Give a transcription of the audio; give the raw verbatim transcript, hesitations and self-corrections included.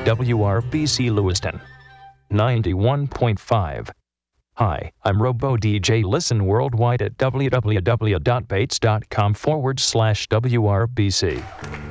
W R B C Lewiston, ninety-one point five. Hi, I'm Robo D J. Listen worldwide at www.bates.com forward slash WRBC.